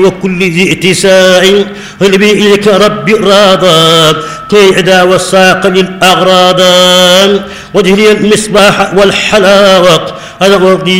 وكل ذي اتساع غلبي إليك ربي راضا كي عدا والساق للأغراض وجهلي المصباح والحلاوة أنا أرضي